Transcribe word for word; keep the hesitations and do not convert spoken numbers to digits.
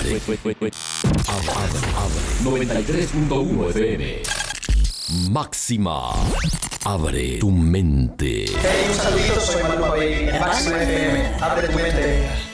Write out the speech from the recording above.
Abre, abre, abre. noventa y tres punto uno F M. Máxima. Abre tu mente. Hey, un saludito, soy Maluma Baby. En Máxima F M. Abre tu mente.